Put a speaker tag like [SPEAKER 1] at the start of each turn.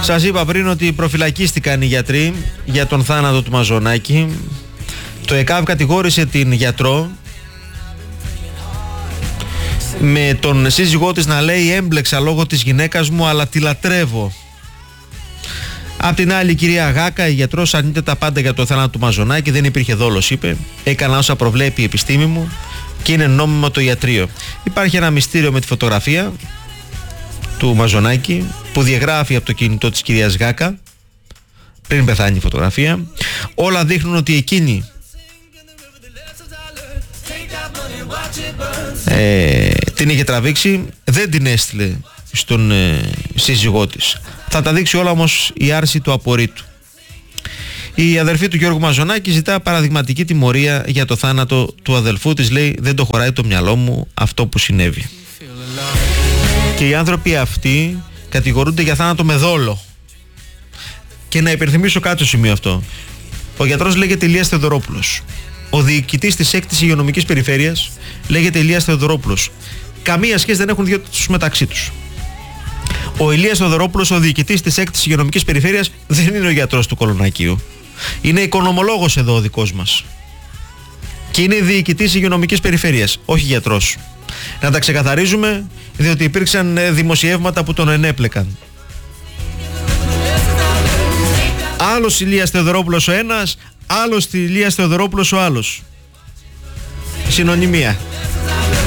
[SPEAKER 1] Σας είπα πριν ότι προφυλακίστηκαν οι γιατροί για τον θάνατο του Μαζονάκη. Το ΕΚΑΒ κατηγόρησε την γιατρό με τον σύζυγό της να λέει «Έμπλεξα λόγω της γυναίκας μου, αλλά τη λατρεύω». Απ' την άλλη, η κυρία Γάκα, η γιατρός, αρνείται τα πάντα για το θάνατο του Μαζονάκη. Δεν υπήρχε δόλος, είπε. Έκανα όσα προβλέπει η επιστήμη μου και είναι νόμιμο το ιατρείο. Υπάρχει ένα μυστήριο με τη φωτογραφία του Μαζονάκη που διαγράφει από το κινητό της κυρίας Γάκα πριν πεθάνει η φωτογραφία. Όλα δείχνουν ότι εκείνη την είχε τραβήξει, δεν την έστειλε στον σύζυγό της. Θα τα δείξει όλα όμως η άρση του απορρίτου. Η αδερφή του Γιώργου Μαζονάκη ζητά παραδειγματική τιμωρία για το θάνατο του αδελφού της. Λέει, δεν το χωράει το μυαλό μου αυτό που συνέβη. Και οι άνθρωποι αυτοί κατηγορούνται για θάνατο με δόλο. Και να υπενθυμίσω κάτι στο σημείο αυτό. Ο γιατρός λέγεται Ηλίας Θεοδωρόπουλος. Ο διοικητής της 6ης υγειονομικής περιφέρειας λέγεται Ηλίας Θεοδωρόπουλος. Καμία σχέση δεν έχουν δύο τους μεταξύ τους. Ο Ηλίας Θεοδωρόπουλος, ο διοικητής της 6ης υγειονομικής περιφέρειας, δεν είναι ο γιατρός του Κολονακίου. Είναι οικονομολόγος εδώ ο δικός μας. Και είναι διοικητής υγειονομικής περιφέρειας, όχι γιατρός. Να τα ξεκαθαρίζουμε, διότι υπήρξαν δημοσιεύματα που τον ενέπλεκαν. Άλλος Ηλίας Θεοδωρόπουλος ο ένας, άλλος Ηλίας Θεοδωρόπουλος ο άλλος. Συνωνυμία.